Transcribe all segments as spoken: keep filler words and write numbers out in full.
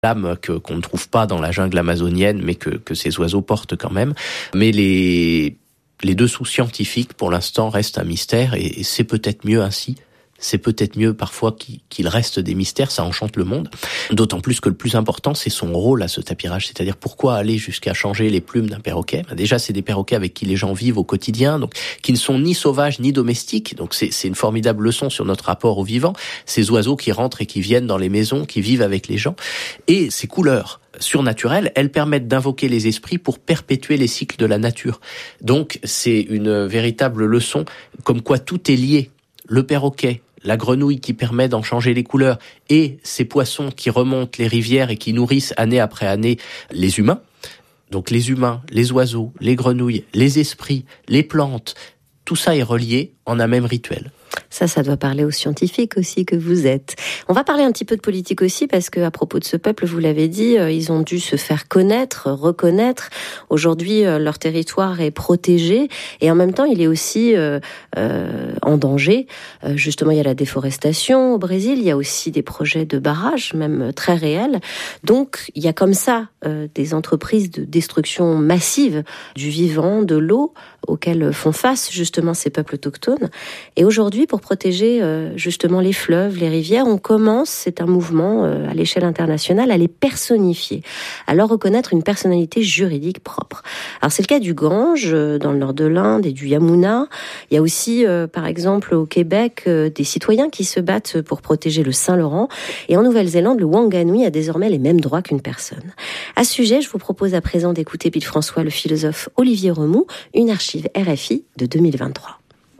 l'âme que, qu'on ne trouve pas dans la jungle amazonienne, mais que, que ces oiseaux portent quand même. Mais les, les dessous scientifiques, pour l'instant, restent un mystère, et, et c'est peut-être mieux ainsi. C'est peut-être mieux parfois qu'il, qu'il reste des mystères, ça enchante le monde. D'autant plus que le plus important, c'est son rôle à ce tapirage. C'est-à-dire pourquoi aller jusqu'à changer les plumes d'un perroquet. Ben déjà, c'est des perroquets avec qui les gens vivent au quotidien, donc qui ne sont ni sauvages ni domestiques. Donc c'est, c'est une formidable leçon sur notre rapport au vivant. Ces oiseaux qui rentrent et qui viennent dans les maisons, qui vivent avec les gens. Et ces couleurs surnaturelles, elles permettent d'invoquer les esprits pour perpétuer les cycles de la nature. Donc c'est une véritable leçon, comme quoi tout est lié. Le perroquet, la grenouille qui permet d'en changer les couleurs, et ces poissons qui remontent les rivières et qui nourrissent année après année les humains. Donc les humains, les oiseaux, les grenouilles, les esprits, les plantes, tout ça est relié en un même rituel. Ça, ça doit parler aux scientifiques aussi que vous êtes. On va parler un petit peu de politique aussi, parce que à propos de ce peuple, vous l'avez dit, ils ont dû se faire connaître, reconnaître. Aujourd'hui, leur territoire est protégé, et en même temps, il est aussi euh, euh, en danger. Euh, justement, il y a la déforestation au Brésil, il y a aussi des projets de barrages, même très réels. Donc, il y a comme ça euh, des entreprises de destruction massive du vivant, de l'eau, auxquelles font face justement ces peuples autochtones. Et aujourd'hui, pour protéger euh, justement les fleuves, les rivières, on commence, c'est un mouvement euh, à l'échelle internationale, à les personnifier, à leur reconnaître une personnalité juridique propre. Alors c'est le cas du Gange, euh, dans le nord de l'Inde, et du Yamuna. Il y a aussi, euh, par exemple, au Québec, euh, des citoyens qui se battent pour protéger le Saint-Laurent. Et en Nouvelle-Zélande, le Wanganui a désormais les mêmes droits qu'une personne. À ce sujet, je vous propose à présent d'écouter Pete François, le philosophe Olivier Remoux, une archive R F I de deux mille vingt-trois.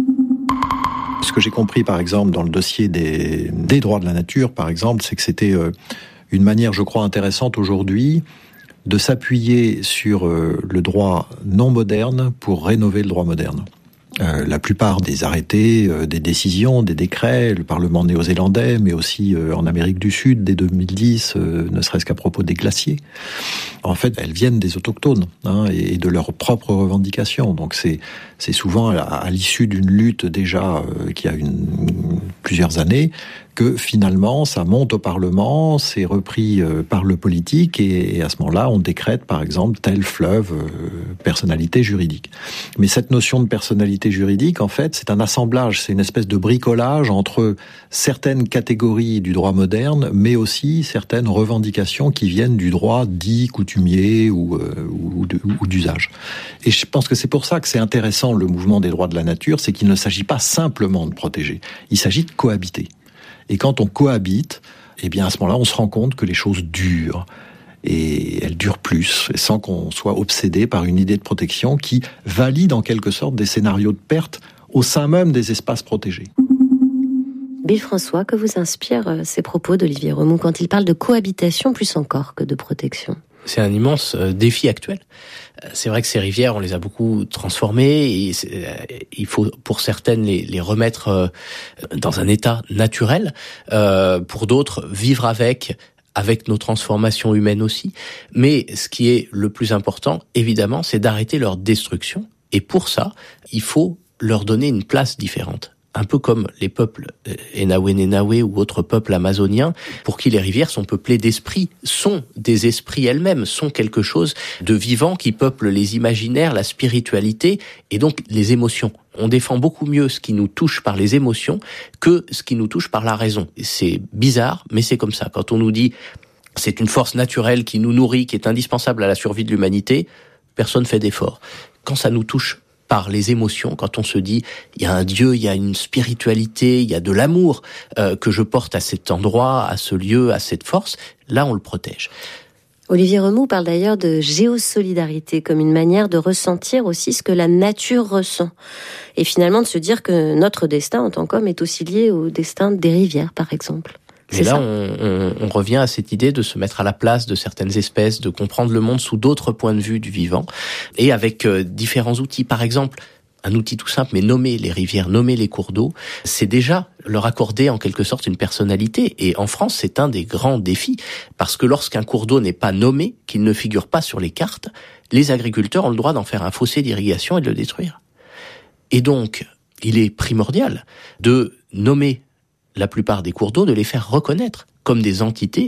Ce que j'ai compris, par exemple, dans le dossier des, des droits de la nature, par exemple, c'est que c'était euh, une manière, je crois, intéressante aujourd'hui de s'appuyer sur euh, le droit non moderne pour rénover le droit moderne. Euh, la plupart des arrêtés, euh, des décisions, des décrets, le Parlement néo-zélandais, mais aussi euh, en Amérique du Sud dès deux mille dix, euh, ne serait-ce qu'à propos des glaciers, en fait, elles viennent des autochtones hein, et de leurs propres revendications. Donc c'est c'est souvent à, à l'issue d'une lutte déjà euh, qui a une, plusieurs années que finalement ça monte au Parlement, c'est repris euh, par le politique et, et à ce moment-là on décrète par exemple tel fleuve euh, personnalité juridique. Mais cette notion de personnalité juridique, en fait, c'est un assemblage, c'est une espèce de bricolage entre certaines catégories du droit moderne, mais aussi certaines revendications qui viennent du droit dit coutumier ou, euh, ou, de, ou d'usage. Et je pense que c'est pour ça que c'est intéressant le mouvement des droits de la nature, c'est qu'il ne s'agit pas simplement de protéger, il s'agit de cohabiter. Et quand on cohabite, eh bien à ce moment-là, on se rend compte que les choses durent. Et elles durent plus, sans qu'on soit obsédé par une idée de protection qui valide en quelque sorte des scénarios de perte au sein même des espaces protégés. Bill François, que vous inspirent ces propos d'Olivier Remoux quand il parle de cohabitation plus encore que de protection ? C'est un immense défi actuel. C'est vrai que ces rivières, on les a beaucoup transformées et il faut pour certaines les, les remettre dans un état naturel. Euh, pour d'autres, vivre avec, avec nos transformations humaines aussi. Mais ce qui est le plus important, évidemment, c'est d'arrêter leur destruction. Et pour ça, il faut leur donner une place différente. Un peu comme les peuples Enawe-Nenawe ou autres peuples amazoniens, pour qui les rivières sont peuplées d'esprits, sont des esprits elles-mêmes, sont quelque chose de vivant qui peuple les imaginaires, la spiritualité et donc les émotions. On défend beaucoup mieux ce qui nous touche par les émotions que ce qui nous touche par la raison. C'est bizarre, mais c'est comme ça. Quand on nous dit c'est une force naturelle qui nous nourrit, qui est indispensable à la survie de l'humanité, personne fait d'effort. Quand ça nous touche par les émotions, quand on se dit il y a un Dieu, il y a une spiritualité, il y a de l'amour euh, que je porte à cet endroit, à ce lieu, à cette force, là on le protège. Olivier Remoux parle d'ailleurs de géosolidarité comme une manière de ressentir aussi ce que la nature ressent. Et finalement de se dire que notre destin en tant qu'homme est aussi lié au destin des rivières, par exemple. Et là, on, on, on revient à cette idée de se mettre à la place de certaines espèces, de comprendre le monde sous d'autres points de vue du vivant, et avec euh, différents outils. Par exemple, un outil tout simple, mais nommer les rivières, nommer les cours d'eau, c'est déjà leur accorder en quelque sorte une personnalité. Et en France, c'est un des grands défis, parce que lorsqu'un cours d'eau n'est pas nommé, qu'il ne figure pas sur les cartes, les agriculteurs ont le droit d'en faire un fossé d'irrigation et de le détruire. Et donc, il est primordial de nommer la plupart des cours d'eau, de les faire reconnaître comme des entités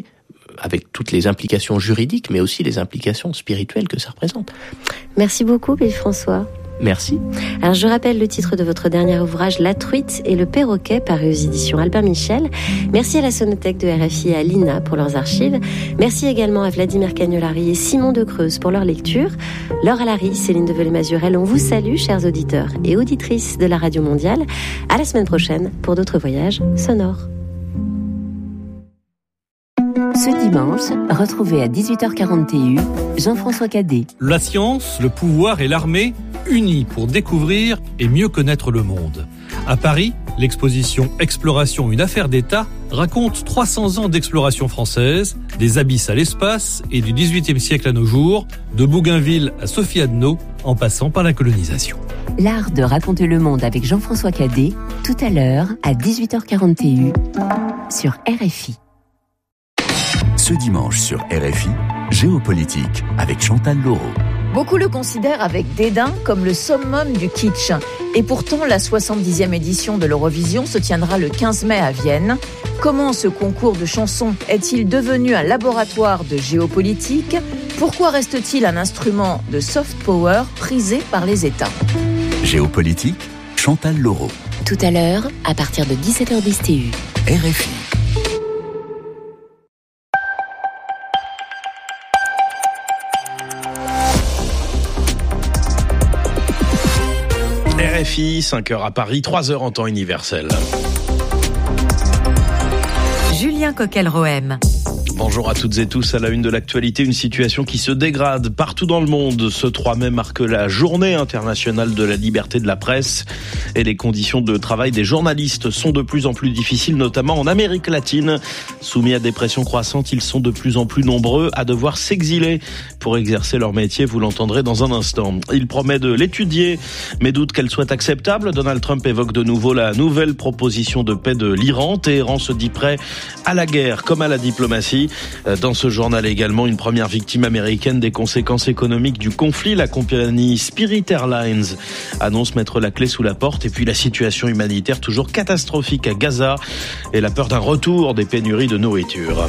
avec toutes les implications juridiques, mais aussi les implications spirituelles que ça représente. Merci beaucoup, Pierre-François. Merci. Alors je rappelle le titre de votre dernier ouvrage, La truite et le perroquet, paru aux éditions Albin Michel. Merci à la Sonothèque de R F I et à l'I N A pour leurs archives. Merci également à Vladimir Cagnolari et Simon de Creuse pour leur lecture. Laure Alary, Céline Develay-Mazurel, on vous salue, chers auditeurs et auditrices de la Radio Mondiale. À la semaine prochaine pour d'autres voyages sonores. Ce dimanche, retrouvez à dix-huit heures quarante T U Jean-François Cadet. La science, le pouvoir et l'armée unis pour découvrir et mieux connaître le monde. À Paris, l'exposition Exploration, une affaire d'État raconte trois cents ans d'exploration française, des abysses à l'espace et du dix-huitième siècle à nos jours, de Bougainville à Sophie-Adno, en passant par la colonisation. L'art de raconter le monde avec Jean-François Cadet, tout à l'heure à dix-huit heures quarante T U sur R F I. Ce dimanche sur R F I, Géopolitique avec Chantal Laurot. Beaucoup le considèrent avec dédain comme le summum du kitsch. Et pourtant, la soixante-dixième édition de l'Eurovision se tiendra le quinze mai à Vienne. Comment ce concours de chansons est-il devenu un laboratoire de géopolitique ? Pourquoi reste-t-il un instrument de soft power prisé par les États ? Géopolitique, Chantal Laurot. Tout à l'heure, à partir de dix-sept heures dix T U. R F I. R F I, cinq heures à Paris, trois heures en temps universel. Julien Coquel-Rohem. Bonjour à toutes et tous. À la une de l'actualité, une situation qui se dégrade partout dans le monde. Ce trois mai marque la journée internationale de la liberté de la presse et les conditions de travail des journalistes sont de plus en plus difficiles, notamment en Amérique latine. Soumis à des pressions croissantes, ils sont de plus en plus nombreux à devoir s'exiler pour exercer leur métier. Vous l'entendrez dans un instant. Il promet de l'étudier, mais doute qu'elle soit acceptable. Donald Trump évoque de nouveau la nouvelle proposition de paix de l'Iran. Téhéran se dit prêt à la guerre comme à la diplomatie. Dans ce journal également, une première victime américaine des conséquences économiques du conflit. La compagnie Spirit Airlines annonce mettre la clé sous la porte. Et puis la situation humanitaire toujours catastrophique à Gaza et la peur d'un retour des pénuries de nourriture.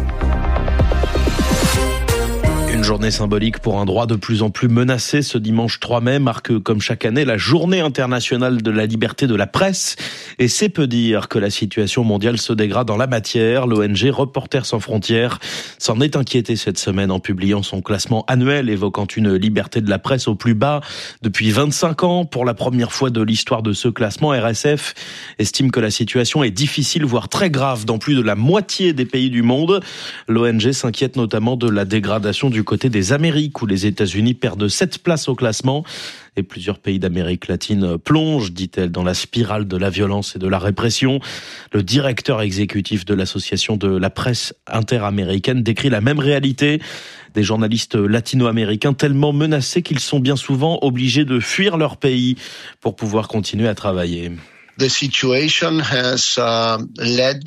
Une journée symbolique pour un droit de plus en plus menacé. Ce dimanche trois mai marque comme chaque année la journée internationale de la liberté de la presse. Et c'est peu dire que la situation mondiale se dégrade en la matière. L'O N G Reporters sans frontières s'en est inquiété cette semaine en publiant son classement annuel évoquant une liberté de la presse au plus bas depuis vingt-cinq ans. Pour la première fois de l'histoire de ce classement, R S F estime que la situation est difficile, voire très grave dans plus de la moitié des pays du monde. L'O N G s'inquiète notamment de la dégradation du côté des Amériques où les États-Unis perdent sept places au classement et plusieurs pays d'Amérique latine plongent, dit-elle, dans la spirale de la violence et de la répression. Le directeur exécutif de l'association de la presse interaméricaine décrit la même réalité. Des journalistes latino-américains tellement menacés qu'ils sont bien souvent obligés de fuir leur pays pour pouvoir continuer à travailler. The situation has uh, led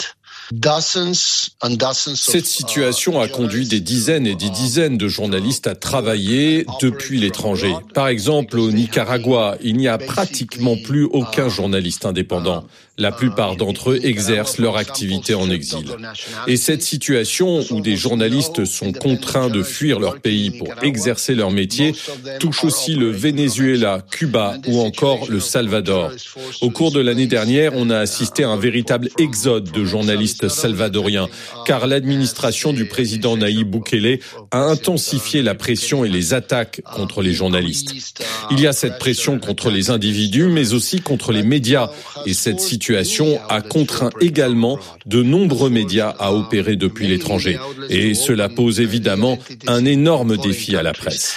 Cette situation a conduit des dizaines et des dizaines de journalistes à travailler depuis l'étranger. Par exemple, au Nicaragua, il n'y a pratiquement plus aucun journaliste indépendant. La plupart d'entre eux exercent leur activité en exil. Et cette situation où des journalistes sont contraints de fuir leur pays pour exercer leur métier touche aussi le Venezuela, Cuba ou encore le Salvador. Au cours de l'année dernière, on a assisté à un véritable exode de journalistes salvadoriens, car l'administration du président Nayib Bukele a intensifié la pression et les attaques contre les journalistes. Il y a cette pression contre les individus, mais aussi contre les médias, et cette situation a contraint également de nombreux médias à opérer depuis l'étranger. Et cela pose évidemment un énorme défi à la presse.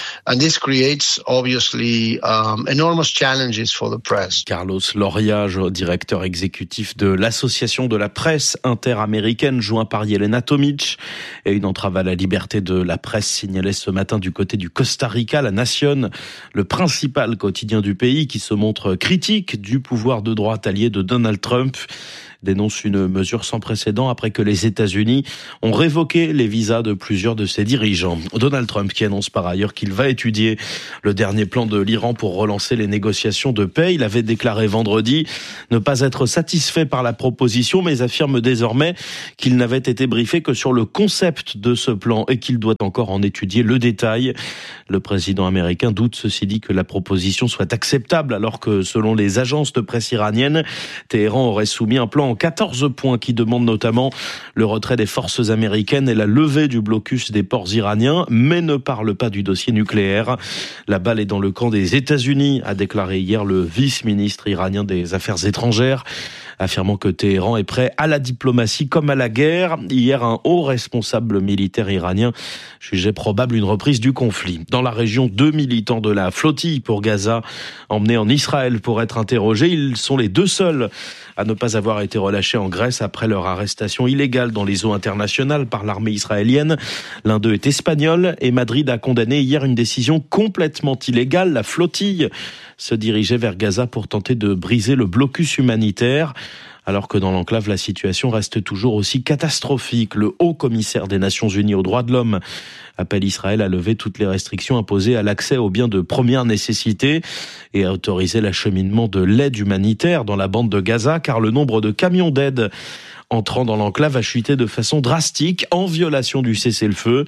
Carlos Loria, directeur exécutif de l'Association de la presse interaméricaine, joint par Yelena Tomic, et une entrave à la liberté de la presse signalée ce matin du côté du Costa Rica. La Nación, le principal quotidien du pays, qui se montre critique du pouvoir de droite allié de Donald Trump. dénonce une mesure sans précédent après que les États-Unis ont révoqué les visas de plusieurs de ses dirigeants. Donald Trump qui annonce par ailleurs qu'il va étudier le dernier plan de l'Iran pour relancer les négociations de paix. Il avait déclaré vendredi ne pas être satisfait par la proposition, mais affirme désormais qu'il n'avait été briefé que sur le concept de ce plan et qu'il doit encore en étudier le détail. Le président américain doute ceci dit que la proposition soit acceptable alors que selon les agences de presse iraniennes, Téhéran aurait soumis un plan en quatorze points qui demande notamment le retrait des forces américaines et la levée du blocus des ports iraniens, mais ne parle pas du dossier nucléaire. La balle est dans le camp des États-Unis, a déclaré hier le vice-ministre iranien des Affaires étrangères, affirmant que Téhéran est prêt à la diplomatie comme à la guerre. Hier, un haut responsable militaire iranien jugeait probable une reprise du conflit. Dans la région, deux militants de la flottille pour Gaza, emmenés en Israël pour être interrogés, ils sont les deux seuls à ne pas avoir été relâchés en Grèce après leur arrestation illégale dans les eaux internationales par l'armée israélienne. L'un d'eux est espagnol et Madrid a condamné hier une décision complètement illégale. La flottille se dirigeait vers Gaza pour tenter de briser le blocus humanitaire. Alors que dans l'enclave, la situation reste toujours aussi catastrophique. Le haut commissaire des Nations Unies aux droits de l'homme appelle Israël à lever toutes les restrictions imposées à l'accès aux biens de première nécessité et à autoriser l'acheminement de l'aide humanitaire dans la bande de Gaza, car le nombre de camions d'aide entrant dans l'enclave a chuté de façon drastique en violation du cessez-le-feu.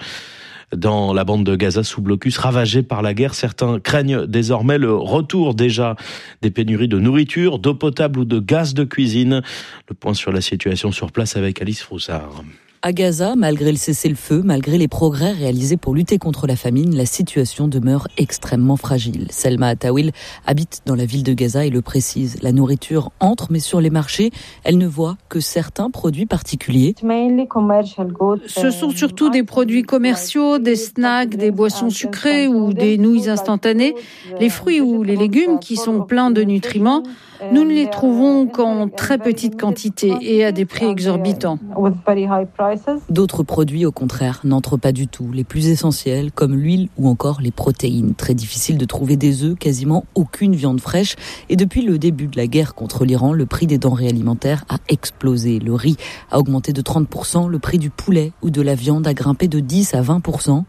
Dans la bande de Gaza sous blocus ravagée par la guerre, certains craignent désormais le retour déjà des pénuries de nourriture, d'eau potable ou de gaz de cuisine. Le point sur la situation sur place avec Alice Froussard. À Gaza, malgré le cessez-le-feu, malgré les progrès réalisés pour lutter contre la famine, la situation demeure extrêmement fragile. Selma Atawil habite dans la ville de Gaza et le précise. La nourriture entre, mais sur les marchés, elle ne voit que certains produits particuliers. Ce sont surtout des produits commerciaux, des snacks, des boissons sucrées ou des nouilles instantanées. Les fruits ou les légumes qui sont pleins de nutriments, nous ne les trouvons qu'en très petite quantité et à des prix exorbitants. D'autres produits, au contraire, n'entrent pas du tout. Les plus essentiels, comme l'huile ou encore les protéines. Très difficile de trouver des œufs, quasiment aucune viande fraîche. Et depuis le début de la guerre contre l'Iran, le prix des denrées alimentaires a explosé. Le riz a augmenté de trente pour cent, le prix du poulet ou de la viande a grimpé de dix à vingt pour cent.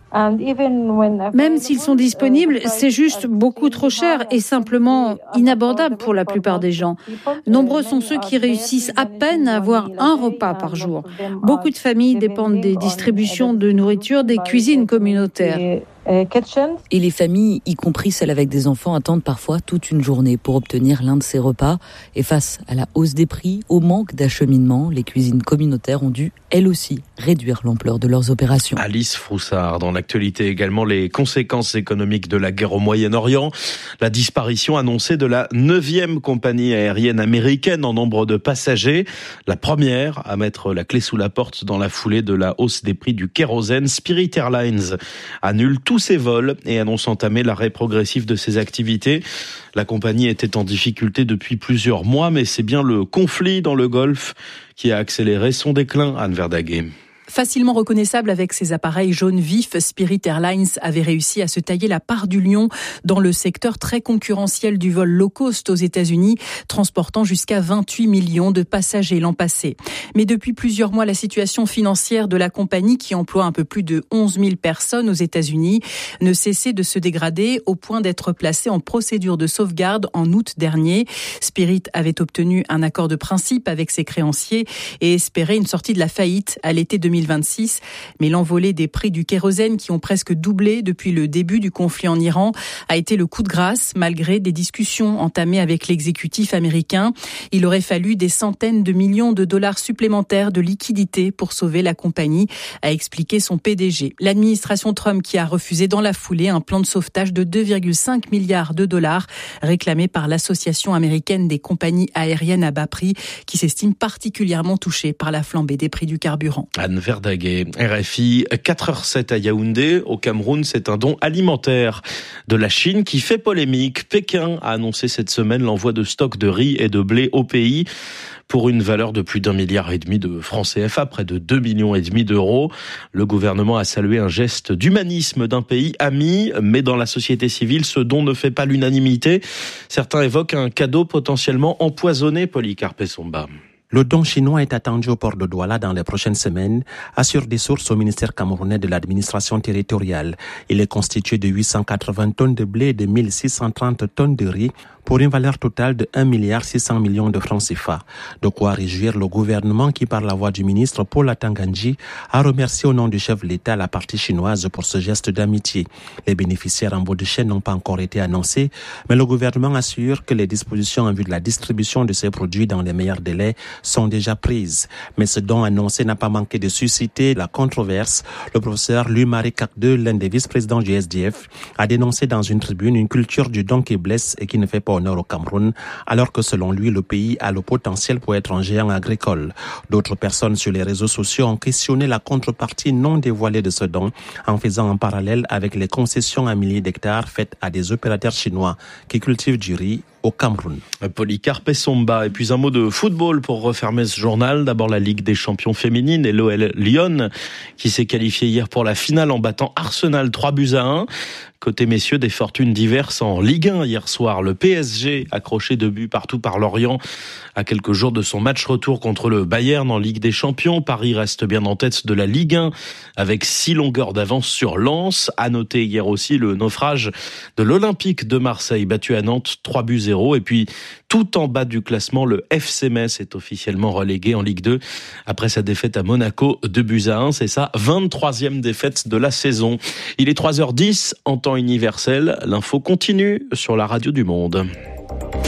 Même s'ils sont disponibles, c'est juste beaucoup trop cher et simplement inabordable pour la plupart des gens. Nombreux sont ceux qui réussissent à peine à avoir un repas par jour. Beaucoup de familles dépendent des distributions de nourriture des cuisines communautaires. Et les familles, y compris celles avec des enfants, attendent parfois toute une journée pour obtenir l'un de ces repas. Et face à la hausse des prix, au manque d'acheminement, les cuisines communautaires ont dû, elles aussi, réduire l'ampleur de leurs opérations. Alice Froussard, dans l'actualité également, les conséquences économiques de la guerre au Moyen-Orient. La disparition annoncée de la neuvième compagnie aérienne américaine en nombre de passagers. La première à mettre la clé sous la porte dans la foulée de la hausse des prix du kérosène. Spirit Airlines annule tous ses vols et annonce entamer l'arrêt progressif de ses activités. La compagnie était en difficulté depuis plusieurs mois, mais c'est bien le conflit dans le Golfe qui a accéléré son déclin, Anne Verdaguet. Facilement reconnaissable avec ses appareils jaunes vifs, Spirit Airlines avait réussi à se tailler la part du lion dans le secteur très concurrentiel du vol low cost aux États-Unis, transportant jusqu'à vingt-huit millions de passagers l'an passé. Mais depuis plusieurs mois, la situation financière de la compagnie, qui emploie un peu plus de onze mille personnes aux États-Unis, ne cessait de se dégrader au point d'être placée en procédure de sauvegarde en août dernier. Spirit avait obtenu un accord de principe avec ses créanciers et espérait une sortie de la faillite à l'été deux mille vingt-six. Mais l'envolée des prix du kérosène, qui ont presque doublé depuis le début du conflit en Iran, a été le coup de grâce malgré des discussions entamées avec l'exécutif américain. Il aurait fallu des centaines de millions de dollars supplémentaires de liquidités pour sauver la compagnie, a expliqué son P D G. L'administration Trump qui a refusé dans la foulée un plan de sauvetage de deux virgule cinq milliards de dollars réclamé par l'Association américaine des compagnies aériennes à bas prix, qui s'estime particulièrement touchée par la flambée des prix du carburant. Anne Verdaguet, R F I, quatre heures sept à Yaoundé. Au Cameroun, c'est un don alimentaire de la Chine qui fait polémique. Pékin a annoncé cette semaine l'envoi de stocks de riz et de blé au pays pour une valeur de plus d'un milliard et demi de francs C F A, près de deux millions et demi d'euros. Le gouvernement a salué un geste d'humanisme d'un pays ami, mais dans la société civile, ce don ne fait pas l'unanimité. Certains évoquent un cadeau potentiellement empoisonné, Polycarpe Somba. Le don chinois est attendu au port de Douala dans les prochaines semaines, assurent des sources au ministère camerounais de l'administration territoriale. Il est constitué de huit cent quatre-vingts tonnes de blé et de mille six cent trente tonnes de riz pour une valeur totale de un milliard six cents millions de francs C F A. De quoi réjouir le gouvernement qui, par la voix du ministre Paul Atangandji, a remercié au nom du chef de l'État la partie chinoise pour ce geste d'amitié. Les bénéficiaires en bout de chaîne n'ont pas encore été annoncés, mais le gouvernement assure que les dispositions en vue de la distribution de ces produits dans les meilleurs délais sont déjà prises. Mais ce don annoncé n'a pas manqué de susciter la controverse. Le professeur Louis-Marie Cacdeux, l'un des vice-présidents du S D F, a dénoncé dans une tribune une culture du don qui blesse et qui ne fait pas honneur au Cameroun, alors que selon lui, le pays a le potentiel pour être un géant agricole. D'autres personnes sur les réseaux sociaux ont questionné la contrepartie non dévoilée de ce don, en faisant un parallèle avec les concessions à milliers d'hectares faites à des opérateurs chinois qui cultivent du riz au Cameroun. Polycarpe Somba. Et puis un mot de football pour refermer ce journal. D'abord la Ligue des champions féminines et l'O L Lyon qui s'est qualifié hier pour la finale en battant Arsenal trois buts à un. Côté messieurs, des fortunes diverses en Ligue un hier soir. Le P S G accroché deux buts partout par Lorient à quelques jours de son match retour contre le Bayern en Ligue des Champions. Paris reste bien en tête de la Ligue un avec six longueurs d'avance sur Lens. À noter hier aussi le naufrage de l'Olympique de Marseille battu à Nantes trois buts zéro. Et puis tout en bas du classement, le F C Metz est officiellement relégué en Ligue deux après sa défaite à Monaco deux buts à un. C'est sa vingt-troisième défaite de la saison. Il est trois heures dix en temps universel. L'info continue sur la radio du Monde.